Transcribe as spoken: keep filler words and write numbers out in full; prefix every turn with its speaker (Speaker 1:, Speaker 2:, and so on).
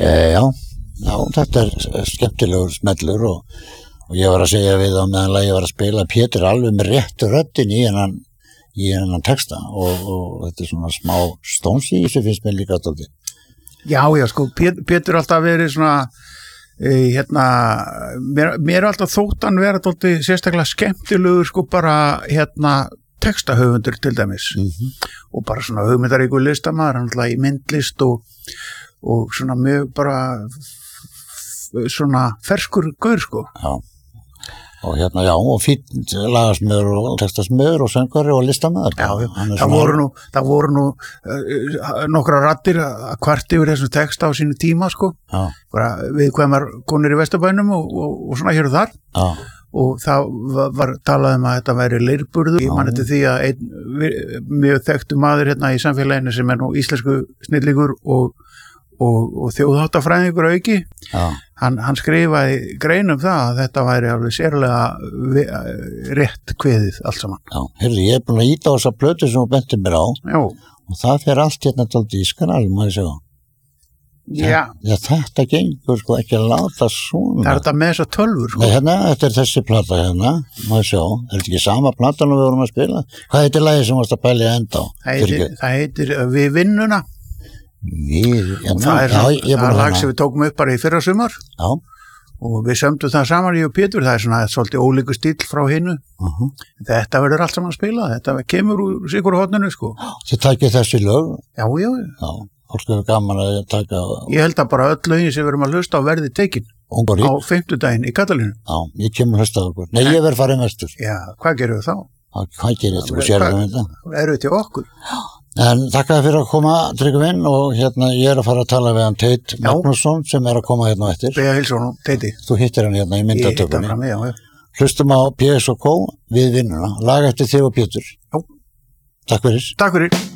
Speaker 1: E, já, já, þetta er skemmtilegur smellur og, og ég var að segja við á meðan ég var að spila Pétur alveg með réttu röddin í hennan, í hennan texta og, og þetta er svona smá stóns í þessu finnst mér líka dálítið.
Speaker 2: Já, já, sko, Pétur, Pétur alltaf verið svona, e, hérna, mér, mér er alltaf þóttan vera dálítið sérstaklega skemmtilegur, sko, bara, hérna, textahöfundur til dæmis
Speaker 1: Mm-hmm.
Speaker 2: og bara svona hugmyndaríkur listamaður, hann alltaf í myndlist og, og svona mjög bara svona ferskur gaur sko.
Speaker 1: Já, og hérna, já, og fínt lagasmör og textasmör og söngvari og listamaður.
Speaker 2: Já, já, það voru nú, það voru nú uh, nokkra raddir að kvart yfir þessum texta á sínu tíma sko.
Speaker 1: Já.
Speaker 2: Bara viðkvæmar konur í Vesturbænum og, og, og svona hér og þar.
Speaker 1: Já.
Speaker 2: Og það var, var talað um að þetta væri leirburður. Ég man eftir því að einn mjög þekktu maður hérna í samfélaginu sem er nú íslensku snillingur og, og, og þjóðháttafræðingur auki, hann, hann skrifaði grein um það að þetta væri alveg sérlega rétt kveðið allt saman.
Speaker 1: Já, heyrðu, ég er búin að íta á þessa plötu sem þú bentir mér á.
Speaker 2: Já.
Speaker 1: Og það fer allt hérna dálítið í skanal, má ég segja.
Speaker 2: Já.
Speaker 1: Já, þetta gengur sko ekki að láta svona.
Speaker 2: Það er þetta með þessa tölfur sko.
Speaker 1: Nei, hérna, þetta er þessi plata hérna, má ég sjá. Er þetta ekki sama platan og við vorum að spila? Hvað heitir lagið sem varst að pæla í enda á?
Speaker 2: Það heitir, það heitir Við vinnuna.
Speaker 1: Við, já,
Speaker 2: það er,
Speaker 1: já, ég er búin
Speaker 2: það
Speaker 1: að
Speaker 2: lag sem við tókum upp bara í fyrra sumar.
Speaker 1: Já.
Speaker 2: Og við sömdum það saman í og Pétur, það er svona svolítið ólíku stíl frá hinu.
Speaker 1: Uh-huh.
Speaker 2: Þetta verður allt saman að spila, þetta kemur úr sigur horninu sko.
Speaker 1: Þið takið þessi lög?
Speaker 2: Já, já.
Speaker 1: Já. Fólk er gaman að taka.
Speaker 2: Ég held að bara öll lögin sem við erum að hlusta á verði tekin
Speaker 1: Ungari.
Speaker 2: á fimmtudaginn í Katalínu.
Speaker 1: Já, ég kemur hlusta á okkur. Nei, ég verð farið mestur.
Speaker 2: Já, hvað gerum við þá?
Speaker 1: Já, hvað gerir þú? Sér það með þetta?
Speaker 2: Erum við til okkur?
Speaker 1: En þakka fyrir að koma, Tryggvinn, og hérna ég er að fara að tala við hann Teit Magnússon sem er að koma hérna á eftir.
Speaker 2: Beða hilsónum, Teiti.
Speaker 1: Þú hittir hann hérna í myndatökunni.
Speaker 2: Ég hitt hann fram, já, já.
Speaker 1: Hlustum á P S og K við vinnuna. Lag eftir þig og Pétur.
Speaker 2: Já.
Speaker 1: Takk fyrir.
Speaker 2: Takk fyrir.